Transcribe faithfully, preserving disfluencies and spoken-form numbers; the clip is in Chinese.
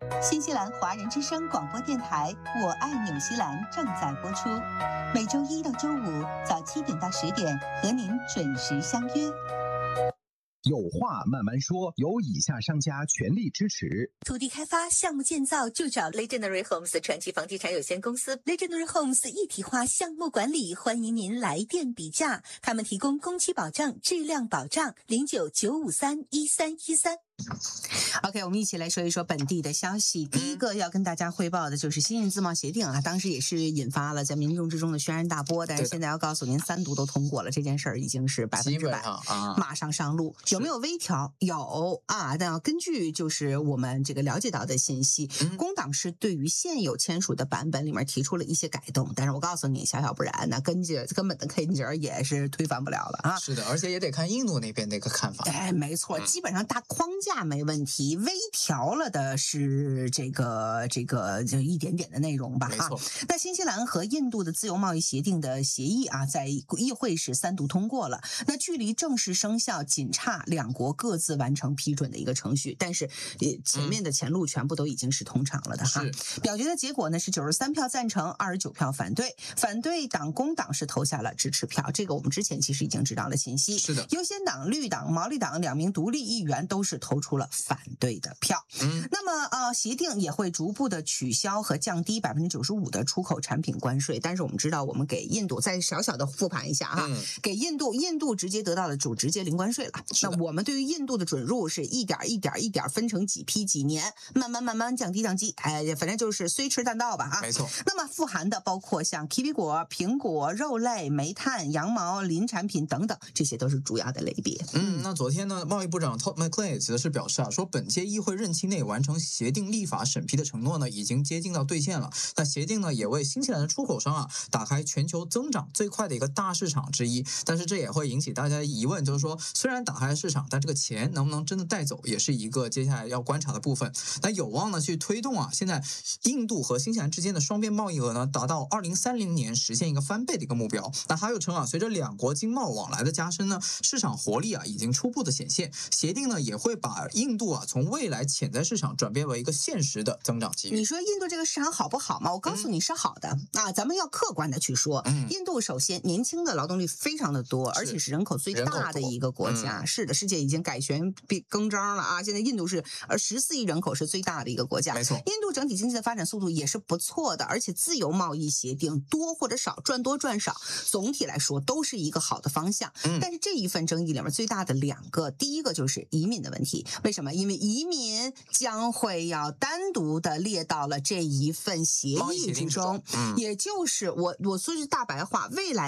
新西兰华人之声广播电台《我爱纽西兰》正在播出，每周一到周五早七点到十点和您准时相约。 有话慢慢说，由以下商家全力支持。 土地开发项目建造就找 Legendary Homes 传奇房地产有限公司 Legendary Homes 一体化项目管理，欢迎您来电比价，他们提供工期保障、质量保障，零九九五三一三一三。OK， 我们一起来说一说本地的消息。第一个要跟大家汇报的就是新印自贸协定啊，当时也是引发了在民众之中的轩然大波，但是现在要告诉您，三读都通过了，这件事儿已经是百分之百啊， 马上上路。有没有微调？有啊，但要根据就是我们这个了解到的信息， 嗯、 工党是对于现有签署的版本里面提出了一些改动，但是我告诉你，小小不然，那根据根本的 K 节也是推翻不了了啊。 是的，而且也得看印度那边的一个看法。 哎，没错，基本上大框架没问题，微调了的是这个这个就一点点的内容吧。 没错。 那新西兰和印度的自由贸易协定的协议啊，在议会是三读通过了，那距离正式生效仅差两国各自完成批准的一个程序，但是前面的前路全部都已经是通畅了的哈。 是。 表决的结果呢是九十三票赞成，二十九票反对，反对党工党是投下了支持票，这个我们之前其实已经知道了信息。 是的。 优先党、绿党、毛利党两名独立议员都是投出了反对的票。 嗯， 那么呃，协定也会逐步的取消和降低百分之九十五的出口产品关税，但是我们知道，我们给印度再小小的复盘一下哈， 嗯、 给印度，印度直接得到了主直接零关税了。那我们对于印度的准入是一点一点一点分成几批几年，慢慢慢慢降低降低，哎，反正就是虽迟但到吧啊。 没错。 那么富含的包括像 kiwi 果、苹果、肉类、煤炭、羊毛、林产品等等，这些都是主要的类别。 嗯，那昨天呢，贸易部长 Todd McLean 则是表示啊，说本届议会任期内完成协定立法审批的承诺呢，已经接近到兑现了。那协定呢，也为新西兰的出口商啊打开全球增长最快的一个大市场之一。但是这也会引起大家的疑问，就是说，虽然打开了市场，但这个钱能不能真的带走，也是一个接下来要观察的部分。那有望呢去推动啊，现在印度和新西兰之间的双边贸易额呢，达到二零三零年实现一个翻倍的一个目标。那还有称啊，随着两国经贸往来的加深呢，市场活力啊已经初步的显现。协定呢也会把印度啊从未来潜在市场转变为一个现实的增长机遇。 你说印度这个市场好不好吗？我告诉你是好的、嗯、啊，咱们要客观的去说、 嗯。 印度首先年轻的劳动力非常的多，而且是人口最大的一个国家。 嗯、 是的，世界已经改弦更张了啊！现在印度是呃十四亿人口是最大的一个国家。 没错， 印度整体经济的发展速度也是不错的，而且自由贸易协定多或者少，赚多赚少，总体来说都是一个好的方向。 嗯、 但是这一份争议里面最大的两个，第一个就是移民的问题。为什么？因为移民将会要单独的列到了这一份协议之中， 嗯、 也就是我我说句大白话，未来